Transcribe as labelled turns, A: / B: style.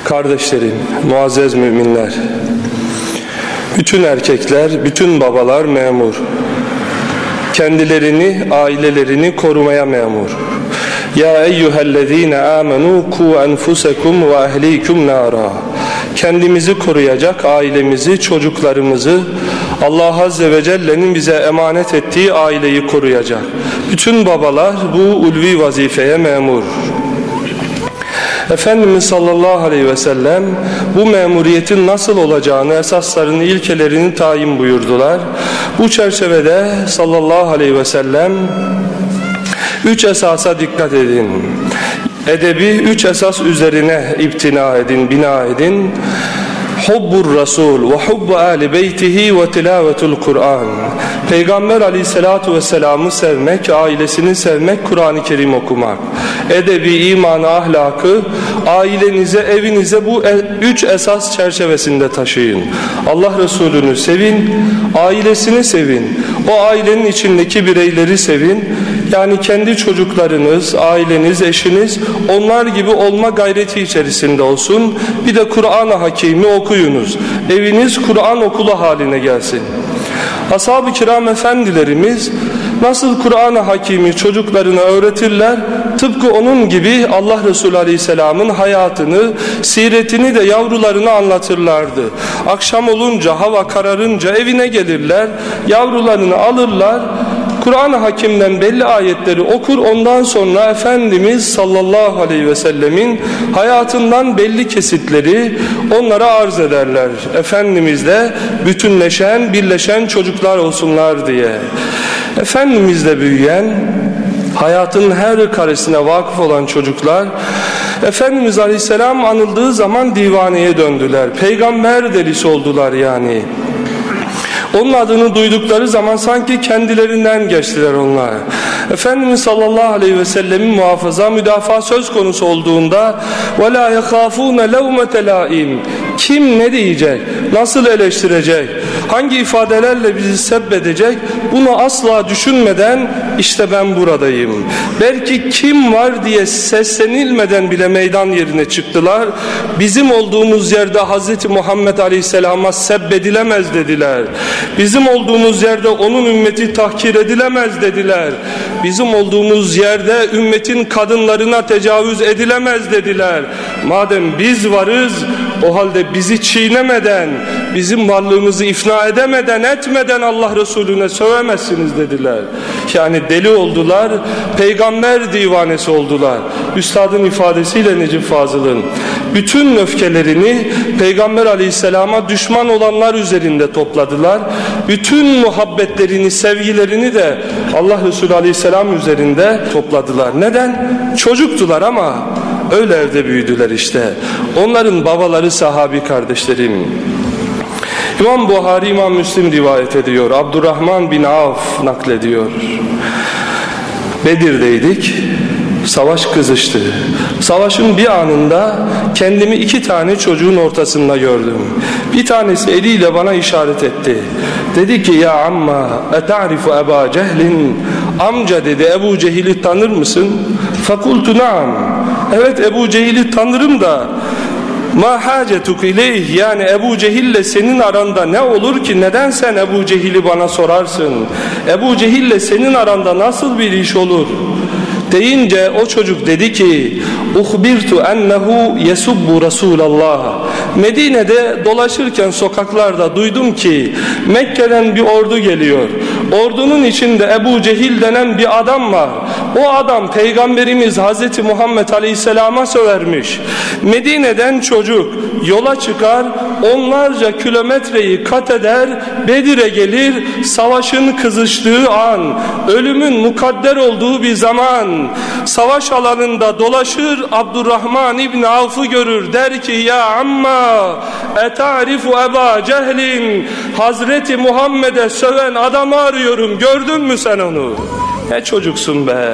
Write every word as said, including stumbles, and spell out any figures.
A: Kardeşlerim, muazzez müminler, bütün erkekler, bütün babalar memur. Kendilerini, ailelerini korumaya memur. Ya eyyühellezine amenu ku enfusekum ve ehlikum nara. Kendimizi koruyacak, ailemizi, çocuklarımızı, Allah Azze ve Celle'nin bize emanet ettiği aileyi koruyacak. Bütün babalar bu ulvi vazifeye memur. Efendimiz sallallahu aleyhi ve sellem bu memuriyetin nasıl olacağını, esaslarını, ilkelerini tayin buyurdular. Bu çerçevede sallallahu aleyhi ve sellem üç esasa dikkat edin. Edebi üç esas üzerine iptina edin, bina edin. Hubbur Resul ve hubbu ali beytihi ve tilavetul Kur'an. Peygamber aleyhissalatu vesselam'ı sevmek, ailesini sevmek, Kur'an-ı Kerim okumak. Edebi, imanı, ahlakı ailenize, evinize bu üç esas çerçevesinde taşıyın. Allah Resulü'nü sevin, ailesini sevin. O ailenin içindeki bireyleri sevin. Yani kendi çocuklarınız, aileniz, eşiniz onlar gibi olma gayreti içerisinde olsun. Bir de Kur'an-ı Hakim'i okuyunuz. Eviniz Kur'an okulu haline gelsin. Ashab-ı kiram efendilerimiz nasıl Kur'an-ı Hakim'i çocuklarına öğretirler, tıpkı onun gibi Allah Resulü Aleyhisselam'ın hayatını, siretini de yavrularına anlatırlardı. Akşam olunca, hava kararınca evine gelirler, yavrularını alırlar, Kur'an-ı Hakim'den belli ayetleri okur, ondan sonra Efendimiz sallallahu aleyhi ve sellemin hayatından belli kesitleri onlara arz ederler. Efendimiz de bütünleşen, birleşen çocuklar olsunlar diye. Efendimizle büyüyen, hayatın her karesine vakıf olan çocuklar, Efendimiz Aleyhisselam anıldığı zaman divaneye döndüler. Peygamber delisi oldular yani. Onun adını duydukları zaman sanki kendilerinden geçtiler onlar. Efendimiz sallallahu aleyhi ve sellemin muhafaza, müdafaa söz konusu olduğunda وَلَا يَخَافُونَ لَوْمَةَ لَائِمٍ. Kim ne diyecek, nasıl eleştirecek, hangi ifadelerle bizi sebbedecek, bunu asla düşünmeden işte ben buradayım. Belki kim var diye seslenilmeden bile meydan yerine çıktılar. Bizim olduğumuz yerde Hazreti Muhammed Aleyhisselam'a sebbedilemez dediler. Bizim olduğumuz yerde onun ümmeti tahkir edilemez dediler. Bizim olduğumuz yerde ümmetin kadınlarına tecavüz edilemez dediler. Madem biz varız, o halde bizi çiğnemeden, bizim varlığımızı ifna edemeden, etmeden Allah Resulüne sövemezsiniz dediler. Yani deli oldular, peygamber divanesi oldular. Üstadın ifadesiyle Necip Fazıl'ın bütün öfkelerini Peygamber Aleyhisselam'a düşman olanlar üzerinde topladılar. Bütün muhabbetlerini, sevgilerini de Allah Resulü Aleyhisselam üzerinde topladılar. Neden? Çocuktular ama öyle evde büyüdüler işte. Onların babaları sahabi kardeşlerim. İmam Buhari, İmam Müslim rivayet ediyor. Abdurrahman bin Avf naklediyor. Bedir'deydik. Savaş kızıştı. Savaşın bir anında kendimi iki tane çocuğun ortasında gördüm. Bir tanesi eliyle bana işaret etti. Dedi ki ya amma eta'rifu Eba Cehlin. Amca dedi, Ebu Cehil'i tanır mısın? Fakultu naam. Evet, Ebu Cehil'i tanırım da ma hacetuk ileyh, yani Ebu Cehil'le senin aranda ne olur ki, neden sen Ebu Cehil'i bana sorarsın? Ebu Cehil'le senin aranda nasıl bir iş olur? Deyince o çocuk dedi ki uhbirtu ennehu yesubbu Resulallah. Medine'de dolaşırken sokaklarda duydum ki Mekke'den bir ordu geliyor. Ordunun içinde Ebu Cehil denen bir adam var. O adam Peygamberimiz Hazreti Muhammed Aleyhisselam'a sövermiş. Medine'den çocuk yola çıkar, onlarca kilometreyi kat eder, Bedir'e gelir, savaşın kızıştığı an, ölümün mukadder olduğu bir zaman, savaş alanında dolaşır, Abdurrahman İbni Avf'ı görür, der ki ya amma etarifu Eba Cehlin, Hazreti Muhammed'e söven adamı arıyorum, gördün mü sen onu? Ne çocuksun be!